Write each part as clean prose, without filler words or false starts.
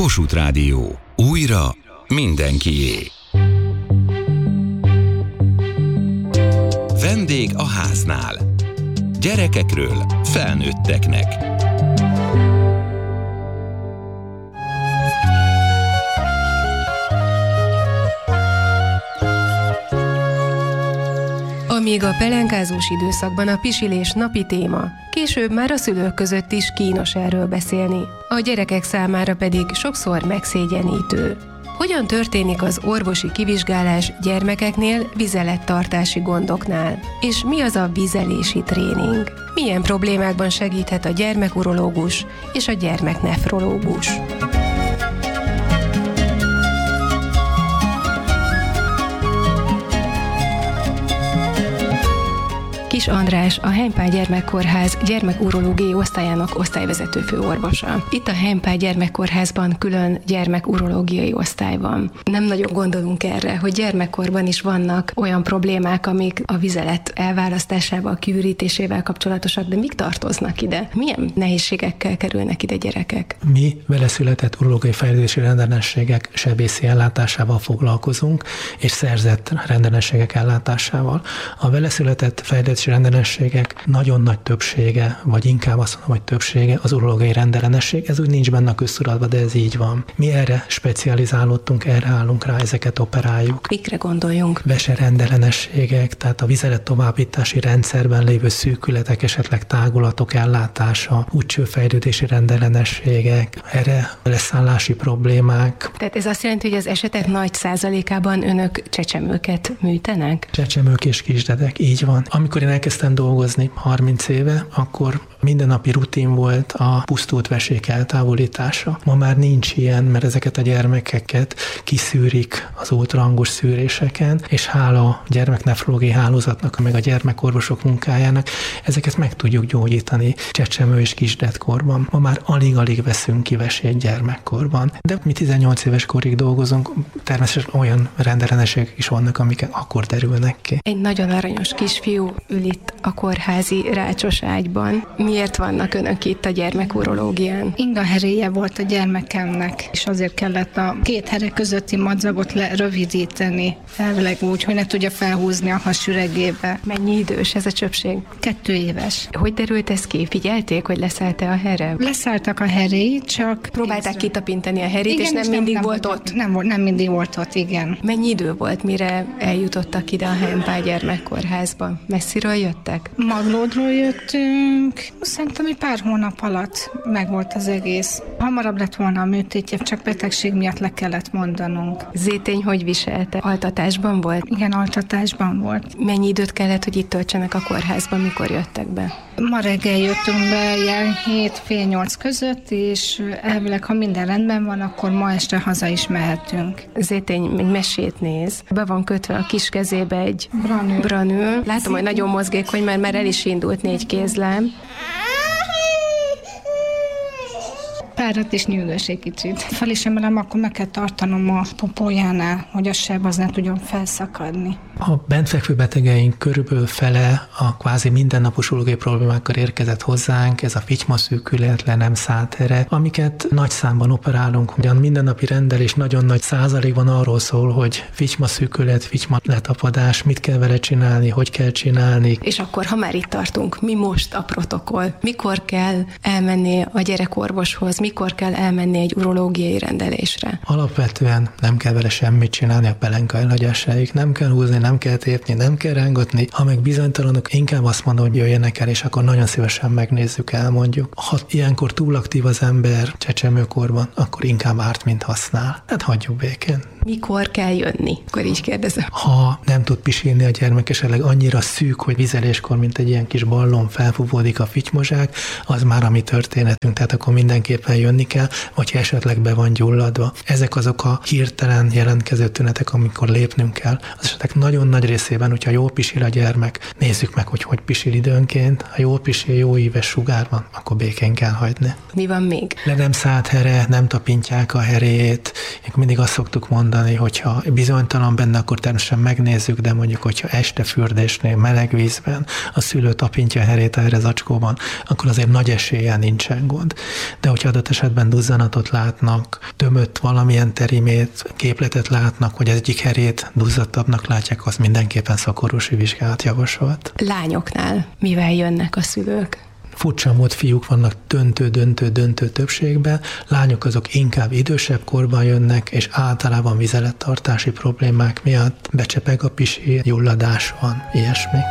Kossuth Rádió. Újra mindenkié. Vendég a háznál. Gyerekekről felnőtteknek. Amíg a pelenkázós időszakban a pisilés napi téma, később már a szülők között is kínos erről beszélni, a gyerekek számára pedig sokszor megszégyenítő. Hogyan történik az orvosi kivizsgálás gyermekeknél vizelettartási gondoknál? És mi az a vizelési tréning? Milyen problémákban segíthet a gyermekurológus és a gyermeknefrológus? Kis András, a Heim-Pál Gyermekkórház gyermekurológiai osztályának osztályvezető főorvosa. Itt a Heim-Pál Gyermekkórházban külön gyermekurológiai osztály van. Nem nagyon gondolunk erre, hogy gyermekkorban is vannak olyan problémák, amik a vizelet elválasztásával, kiürítésével kapcsolatosak, de mik tartoznak ide? Milyen nehézségekkel kerülnek ide gyerekek? Mi veleszületett urológiai fejlődési rendellenességek sebészi ellátásával foglalkozunk, és szerzett rendellenességek ellátásával. A veleszületett fejlődési rendellenességek nagyon nagy többsége, vagy inkább azt mondom, hogy többsége az urológiai rendellenesség. Ez úgy nincs benne a köztudatban, de ez így van. Mi erre specializálódtunk, erre állunk rá, ezeket operáljuk. Mikre gondoljunk? Vese rendellenességek, tehát a vizelet továbbítási rendszerben lévő szűkületek, esetleg tágulatok ellátása, útcsőfejlődési rendellenességek, erre leszállási problémák. Tehát ez azt jelenti, hogy az esetek nagy százalékában önök csecsemőket műtenek? Csecsemők és kisdedek, így van. Amikor én elkezdtem dolgozni 30 éve, akkor mindennapi rutin volt a pusztult vesék eltávolítása. Ma már nincs ilyen, mert ezeket a gyermekeket kiszűrik az ultrahangos szűréseken, és hála a gyermeknefrológiai hálózatnak, meg a gyermekorvosok munkájának, ezeket meg tudjuk gyógyítani csecsemő és kisdedkorban. Ma már alig-alig veszünk ki vesét gyermekkorban. De mi 18 éves korig dolgozunk, természetesen olyan rendellenességek is vannak, amik akkor derülnek ki. Egy nagyon aranyos kisfiú ül itt a kórházi rácsos ágyban. Miért vannak önök itt a gyermekurológián? Inga heréje volt a gyermekemnek, és azért kellett a két here közötti madzagot lerövidíteni. Elvileg úgy, hogy ne tudja felhúzni a hasüregébe. Mennyi idős ez a csöpség? 2 éves. Hogy derült ez ki? Figyelték, hogy leszállt-e a here? Leszálltak a heréi, csak... Próbálták kitapintani a herét, igen, és nem mindig volt ott? Nem mindig volt ott, igen. Mennyi idő volt, mire eljutottak ide a Heim-Pál Gyermekkórházba? Messziről jöttek? Maglódról jöttünk, szerintem egy pár hónap alatt megvolt az egész. Hamarabb lett volna a műtétje, csak betegség miatt le kellett mondanunk. Zétény hogy viselte? Altatásban volt? Igen, altatásban volt. Mennyi időt kellett, hogy itt töltsenek a kórházban, mikor jöttek be? Ma reggel jöttünk be, ilyen 7-8 között, és elvileg, ha minden rendben van, akkor ma este haza is mehetünk. Zétény egy mesét néz. Be van kötve a kis kezébe egy branő. Látom, hogy nagyon mozgékony, mert már el is indult 4 kézláb. Párat és nyűgös egy kicsit. Fel is emelem, akkor meg kell tartanom a popójánál, hogy a seb az ne tudjon felszakadni. A bentfekvő betegeink körülbelül fele a kvázi mindennapos urológiai problémákkal érkezett hozzánk, ez a fityma-szűkület, le nem szállt here, amiket nagy számban operálunk. Ugyan mindennapi rendelés nagyon nagy százalékban arról szól, hogy fityma-szűkület, fityma-letapadás, mit kell vele csinálni, hogy kell csinálni. És akkor, ha már itt tartunk, mi most a protokoll? Mikor kell elmenni a gyerekorvoshoz? Mikor kell elmenni egy urológiai rendelésre? Alapvetően nem kell vele semmit csinálni a pelenka elhagyásáig, nem kell húzni, nem kell tépni, nem kell rángatni. Ha meg bizonytalanok, inkább azt mondom, hogy jöjjenek el, és akkor nagyon szívesen megnézzük, elmondjuk. Ha ilyenkor túl aktív az ember csecsemőkorban, akkor inkább árt, mint használ. Hát hagyjuk békén. Mikor kell jönni? Akkor így kérdezem. Ha nem tud pisilni a gyermek, esetleg annyira szűk, hogy vizeléskor, mint egy ilyen kis ballon felfúvódik a fitymozsák, az már a mi történetünk, tehát akkor mindenképpen jönni kell, vagy esetleg be van gyulladva. Ezek azok a hirtelen jelentkező tünetek, amikor lépnünk kell. Az esetek nagyon nagy részében, hogyha jól pisil a gyermek, nézzük meg, hogy pisil időnként. Ha jól pisil, jó íves sugár van, akkor békén kell hagyni. Mi van még? Le nem szállt here, nem tapintják a heréjét. Mindig azt szoktuk mondani, mondani, hogyha bizonytalan benne, akkor természetesen megnézzük, de mondjuk, hogyha este fürdésnél meleg vízben a szülő tapintja a herét erre zacskóban, akkor azért nagy eséllyel nincsen gond. De hogyha adott esetben duzzanatot látnak, tömött valamilyen terimét, képletet látnak, hogy egyik herét duzzadtabbnak látják, az mindenképpen szakorvosi vizsgálat javasolt. Lányoknál mivel jönnek a szülők? Furcsa mód fiúk vannak döntő többségben, lányok azok inkább idősebb korban jönnek, és általában vizelettartási problémák miatt becsepeg a pisi, gyulladás van, ilyesmik.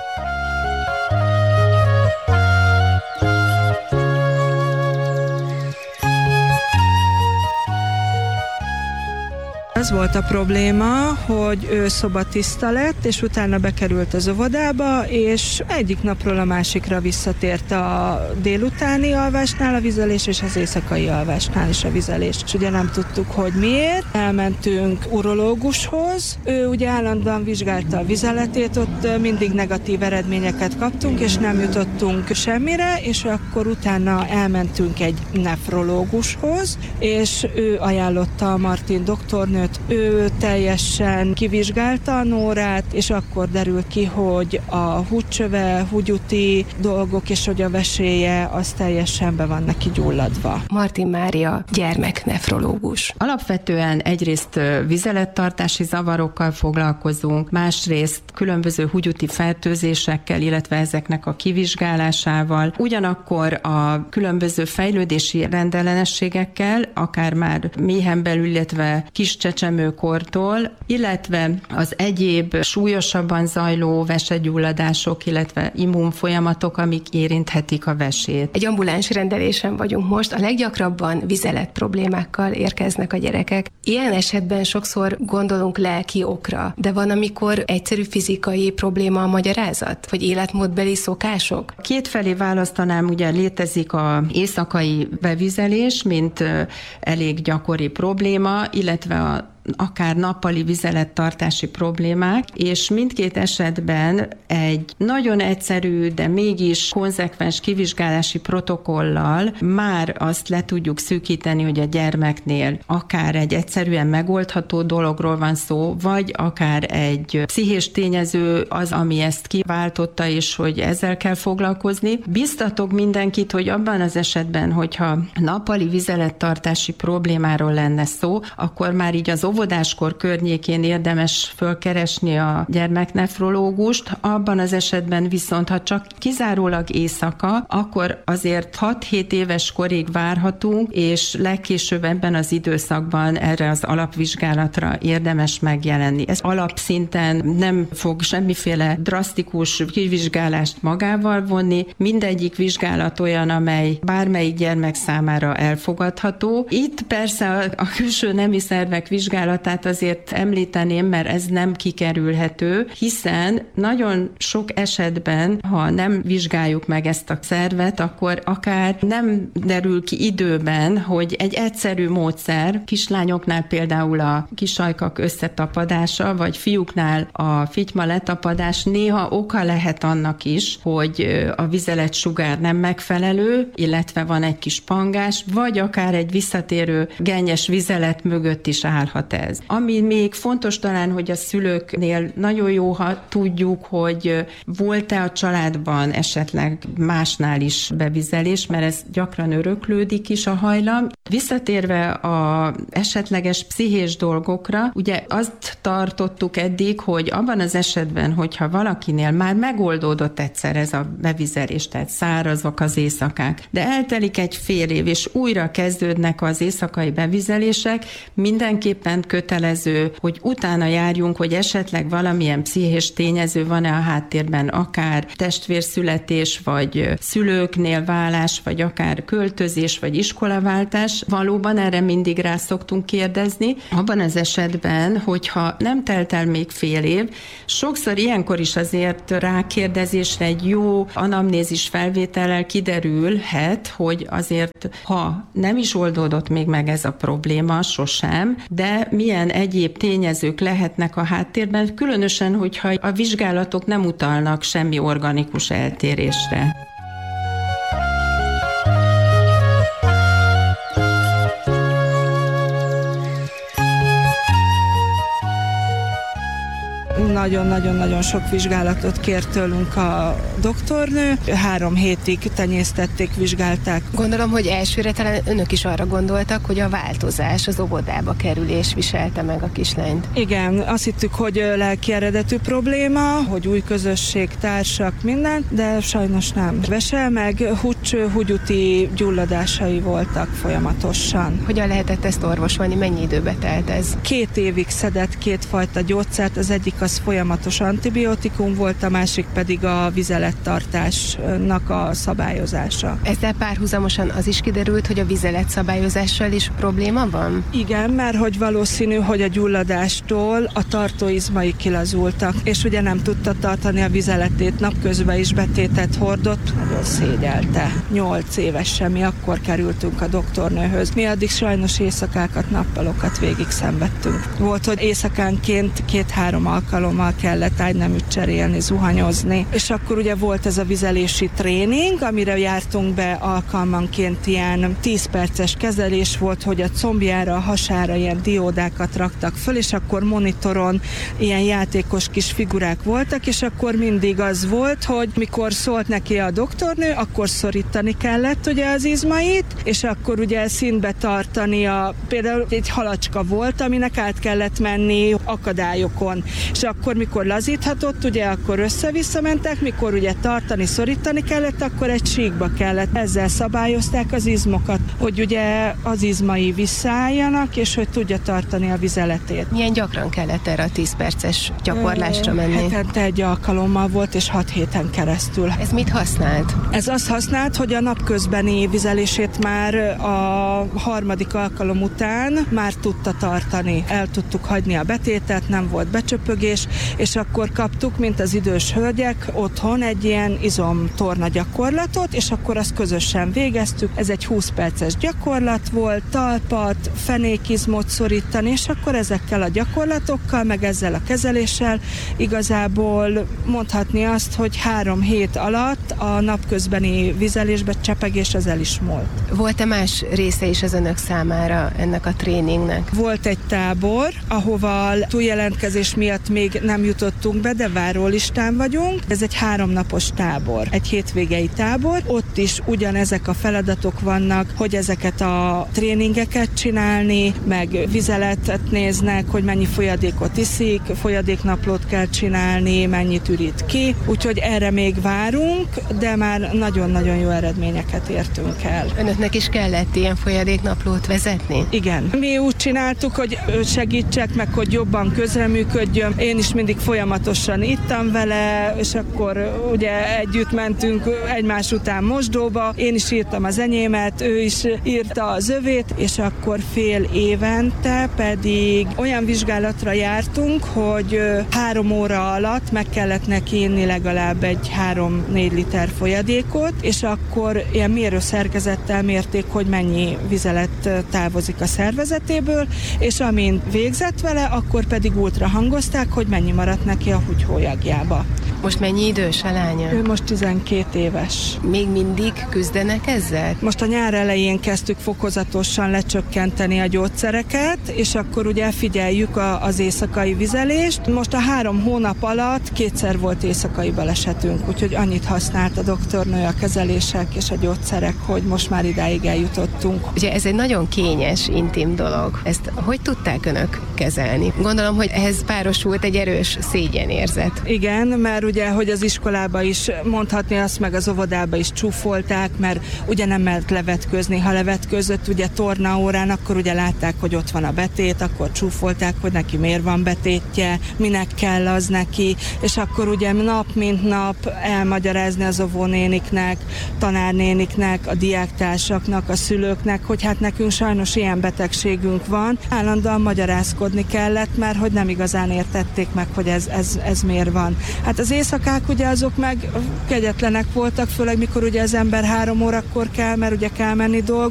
Az volt a probléma, hogy ő szobatiszta lett, és utána bekerült az óvodába, és egyik napról a másikra visszatért a délutáni alvásnál a vizelés, és az éjszakai alvásnál is a vizelés. És ugye nem tudtuk, hogy miért. Elmentünk urológushoz, ő ugye állandóan vizsgálta a vizeletét, ott mindig negatív eredményeket kaptunk, és nem jutottunk semmire, és akkor utána elmentünk egy nefrológushoz, és ő ajánlotta a Martin doktornőt. Ő teljesen kivizsgálta a Nórát, és akkor derült ki, hogy a húdcsöve, húgyúti dolgok és hogy a veséje az teljesen be van neki gyulladva. Martin Mária, gyermeknefrológus. Alapvetően egyrészt vizelettartási zavarokkal foglalkozunk, másrészt különböző húgyúti fertőzésekkel, illetve ezeknek a kivizsgálásával, ugyanakkor a különböző fejlődési rendellenességekkel, akár már méhen belül, illetve kis csecsemőkortól, illetve az egyéb súlyosabban zajló vesegyulladások, illetve immunfolyamatok, amik érinthetik a vesét. Egy ambuláns rendelésen vagyunk most, a leggyakrabban vizelet problémákkal érkeznek a gyerekek. Ilyen esetben sokszor gondolunk lelki okra, de van, amikor egyszerű fizikai probléma a magyarázat, vagy életmódbeli szokások? Kétfelé választanám, ugye létezik az éjszakai bevizelés, mint elég gyakori probléma, illetve akár nappali vizelettartási problémák, és mindkét esetben egy nagyon egyszerű, de mégis konzekvens kivizsgálási protokollal már azt le tudjuk szűkíteni, hogy a gyermeknél akár egy egyszerűen megoldható dologról van szó, vagy akár egy pszichés tényező az, ami ezt kiváltotta, és hogy ezzel kell foglalkozni. Biztatok mindenkit, hogy abban az esetben, hogyha nappali vizelettartási problémáról lenne szó, akkor már így az óvodáskor környékén érdemes fölkeresni a gyermeknefrológust, abban az esetben viszont, ha csak kizárólag éjszaka, akkor azért 6-7 éves korig várhatunk, és legkésőbb ebben az időszakban erre az alapvizsgálatra érdemes megjelenni. Ez alapszinten nem fog semmiféle drasztikus kivizsgálást magával vonni, mindegyik vizsgálat olyan, amely bármelyik gyermek számára elfogadható. Itt persze a külső nemi szervek vizsgálatát azért említeném, mert ez nem kikerülhető, hiszen nagyon sok esetben, ha nem vizsgáljuk meg ezt a szervet, akkor akár nem derül ki időben, hogy egy egyszerű módszer, kislányoknál például a kisajkak összetapadása, vagy fiúknál a fityma letapadás néha oka lehet annak is, hogy a vizeletsugár nem megfelelő, illetve van egy kis pangás, vagy akár egy visszatérő gennyes vizelet mögött is állhat ez. Ami még fontos talán, hogy a szülőknél nagyon jó, ha tudjuk, hogy volt-e a családban esetleg másnál is bevizelés, mert ez gyakran öröklődik is a hajlam. Visszatérve a esetleges pszichés dolgokra, ugye azt tartottuk eddig, hogy abban az esetben, hogyha valakinél már megoldódott egyszer ez a bevizelés, tehát szárazok az éjszakák, de eltelik egy fél év, és újra kezdődnek az éjszakai bevizelések, mindenképpen kötelező, hogy utána járjunk, hogy esetleg valamilyen pszichés tényező van-e a háttérben, akár testvérszületés, vagy szülőknél válás, vagy akár költözés, vagy iskolaváltás. Valóban erre mindig rá szoktunk kérdezni. Abban az esetben, hogyha nem telt el még fél év, sokszor ilyenkor is azért rákérdezésre egy jó anamnézis felvétellel kiderülhet, hogy azért, ha nem is oldódott még meg ez a probléma sosem, de milyen egyéb tényezők lehetnek a háttérben, különösen, hogyha a vizsgálatok nem utalnak semmi organikus eltérésre. nagyon-nagyon sok vizsgálatot kért tőlünk a doktornő. 3 hétig tenyésztették, vizsgálták. Gondolom, hogy elsőre talán önök is arra gondoltak, hogy a változás, az óvodába kerülés viselte meg a kislányt. Igen, azt hittük, hogy lelki eredetű probléma, hogy új közösség, társak, minden, de sajnos nem. Vese, meg húgyúti gyulladásai voltak folyamatosan. Hogyan lehetett ezt orvosolni? Mennyi időbe telt ez? 2 évig szedett 2 fajta gyógyszert, az egyik az folyamatos antibiotikum volt, a másik pedig a vizelettartásnak a szabályozása. Ezzel párhuzamosan az is kiderült, hogy a vizeletszabályozással is probléma van? Igen, mert hogy valószínű, hogy a gyulladástól a tartóizmai kilazultak, és ugye nem tudta tartani a vizeletét, napközben is betétet hordott, nagyon szégyelte. 8 évesen mi akkor kerültünk a doktornőhöz. Mi addig sajnos éjszakákat, nappalokat végig szenvedtünk. Volt, hogy éjszakánként 2-3 alkalommal kellett ágyneműt cserélni, zuhanyozni, és akkor ugye volt ez a vizelési tréning, amire jártunk be alkalmanként, ilyen 10 perces kezelés volt, hogy a combjára, a hasára ilyen diódákat raktak föl, és akkor monitoron ilyen játékos kis figurák voltak, és akkor mindig az volt, hogy mikor szólt neki a doktornő, akkor szorítani kellett ugye az izmait, és akkor ugye színbe tartani például egy halacska volt, aminek át kellett menni akadályokon, és akkor mikor lazíthatott, ugye akkor össze-vissza mentek, mikor ugye tartani, szorítani kellett, akkor egy síkba kellett. Ezzel szabályozták az izmokat, hogy ugye az izmai visszaálljanak, és hogy tudja tartani a vizeletét. Milyen gyakran kellett erre a 10 perces gyakorlásra menni? Hetente egy alkalommal volt, és 6 héten keresztül. Ez mit használt? Ez azt használt, hogy a napközbeni vizelését már a 3. alkalom után már tudta tartani. El tudtuk hagyni a betétet, nem volt becsöpögés, és akkor kaptuk, mint az idős hölgyek, otthon egy ilyen izomtorna gyakorlatot, és akkor azt közösen végeztük. Ez egy 20 perces gyakorlat volt, talpat, fenékizmot szorítani, és akkor ezekkel a gyakorlatokkal, meg ezzel a kezeléssel igazából mondhatni azt, hogy 3 hét alatt a napközbeni vizelésbe csepegés az el is múlt. Volt-e más része is az önök számára ennek a tréningnek? Volt egy tábor, ahova túljelentkezés miatt még nem jutottunk be, de várólistán vagyunk. Ez egy 3 napos tábor, egy hétvégei tábor. Ott is ugyanezek a feladatok vannak, hogy ezeket a tréningeket csinálni, meg vizeletet néznek, hogy mennyi folyadékot iszik, folyadéknaplót kell csinálni, mennyit ürít ki. Úgyhogy erre még várunk, de már nagyon-nagyon jó eredményeket értünk el. Önöknek is kellett ilyen folyadéknaplót vezetni? Igen. Mi úgy csináltuk, hogy segítsek meg, hogy jobban közreműködjön. Én is mindig folyamatosan ittam vele, és akkor ugye együtt mentünk egymás után mosdóba. Én is írtam az enyémet, ő is írta az övét, és akkor fél évente pedig olyan vizsgálatra jártunk, hogy 3 óra alatt meg kellett neki inni legalább egy 3-4 liter folyadékot, és akkor ilyen mérőszerkezettel mérték, hogy mennyi vizelet távozik a szervezetéből, és amint végzett vele, akkor pedig ultrahangozták, hogy mennyi maradt neki a húgyhólyagjába. Most mennyi idős a lánya? Ő most 12 éves. Még mindig küzdenek ezzel? Most a nyár elején kezdtük fokozatosan lecsökkenteni a gyógyszereket, és akkor ugye figyeljük az éjszakai vizelést. Most a 3 hónap alatt 2-szer volt éjszakai balesetünk, úgyhogy annyit használt a doktornő a kezelések és a gyógyszerek, hogy most már idáig eljutottunk. Ugye ez egy nagyon kényes, intim dolog. Ezt hogy tudták önök kezelni? Gondolom, hogy ehhez párosult egy erős szégyenérzet. Igen, mert ugye, hogy az iskolába is mondhatni azt, meg az óvodába is csúfolták, mert ugye nem mert levetkőzni. Ha levetkőzött ugye tornaórán, akkor ugye látták, hogy ott van a betét, akkor csúfolták, hogy neki miért van betétje, minek kell az neki, és akkor ugye nap mint nap elmagyarázni az óvónéniknek, tanárnéniknek, a diáktársaknak, a szülőknek, hogy hát nekünk sajnos ilyen betegségünk van. Állandóan magyarázkodni kellett, mert hogy nem igazán értették meg, hogy ez miért van. Hát az éjszakák ugye azok meg kegyetlenek voltak, főleg mikor ugye az ember 3 órakor kell, mert ugye kell menni dolgozni,